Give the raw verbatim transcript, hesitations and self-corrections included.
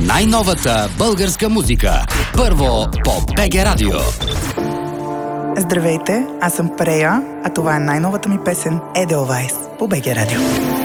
най-новата българска музика. Първо по БГ Радио. Здравейте, аз съм Прея, а това е най-новата ми песен Edelweiss по БГ Радио.